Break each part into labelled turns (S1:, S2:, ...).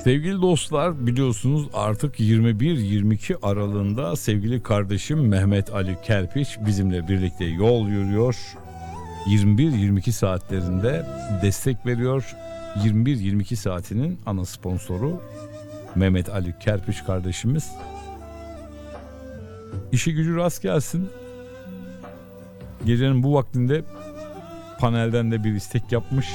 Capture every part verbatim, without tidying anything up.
S1: Sevgili dostlar, biliyorsunuz artık yirmi bir yirmi iki aralığında sevgili kardeşim Mehmet Ali Kerpiç bizimle birlikte yol yürüyor. yirmi bir yirmi iki saatlerinde destek veriyor. yirmi bir yirmi iki saatinin ana sponsoru Mehmet Ali Kerpiç kardeşimiz. İşi gücü rast gelsin. Gecenin bu vaktinde panelden de bir istek yapmış.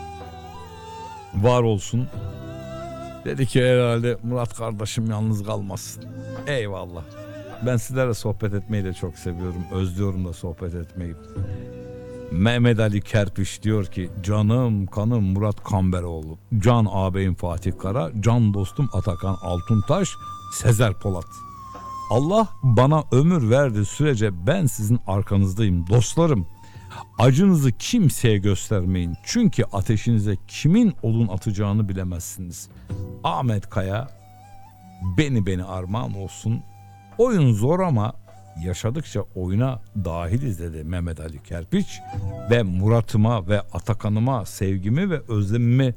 S1: Var olsun. Dedi ki herhalde Murat kardeşim yalnız kalmasın. Eyvallah. Ben sizlerle sohbet etmeyi de çok seviyorum. Özlüyorum da sohbet etmeyi. Mehmet Ali Kerpiç diyor ki canım kanım Murat Kamberoğlu, can ağabeyim Fatih Kara, can dostum Atakan Altuntaş, Sezer Polat. Allah bana ömür verdi sürece ben sizin arkanızdayım dostlarım. Acınızı kimseye göstermeyin. Çünkü ateşinize kimin odun atacağını bilemezsiniz. Ahmet Kaya, beni beni armağan olsun. Oyun zor ama yaşadıkça oyuna dahiliz dedi Mehmet Ali Kerpiç. Ve Murat'ıma ve Atakan'ıma sevgimi ve özlemimi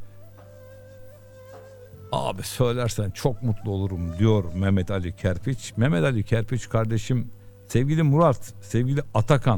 S1: abi söylersen çok mutlu olurum diyor Mehmet Ali Kerpiç. Mehmet Ali Kerpiç kardeşim, sevgili Murat, sevgili Atakan,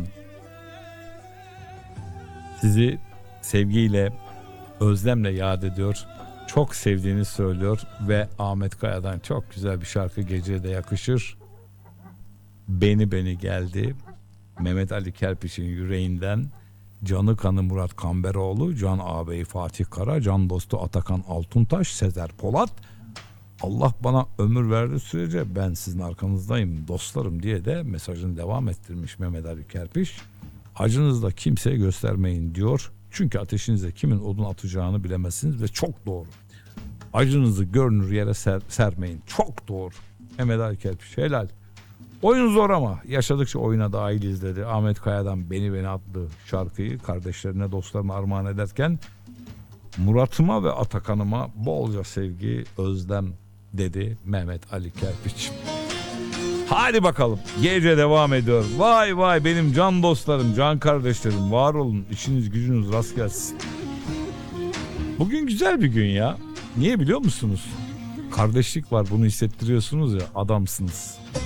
S1: sizi sevgiyle, özlemle yad ediyor. Çok sevdiğini söylüyor ve Ahmet Kaya'dan çok güzel bir şarkı geceye de yakışır. Beni beni geldi. Mehmet Ali Kerpiç'in yüreğinden canı kanı Murat Kamberoğlu, can ağabeyi Fatih Kara, can dostu Atakan Altuntaş, Sezer Polat. Allah bana ömür verdiği sürece ben sizin arkanızdayım dostlarım diye de mesajını devam ettirmiş Mehmet Ali Kerpiç. Acınızda kimseye göstermeyin diyor. Çünkü ateşinize kimin odun atacağını bilemezsiniz ve çok doğru. Acınızı görünür yere ser, sermeyin. Çok doğru. Mehmet Ali Kerpiç helal. Oyun zor ama yaşadıkça oyuna dahiliz dedi. Ahmet Kaya'dan Beni Beni adlı şarkıyı kardeşlerine, dostlarına armağan ederken Murat'ıma ve Atakan'ıma bolca sevgi, özlem dedi Mehmet Ali Kerpiç. Hadi bakalım. Gece devam ediyor. Vay vay benim can dostlarım, can kardeşlerim, var olun. İşiniz gücünüz rast gelsin. Bugün güzel bir gün ya. Niye biliyor musunuz? Kardeşlik var, bunu hissettiriyorsunuz ya, adamsınız.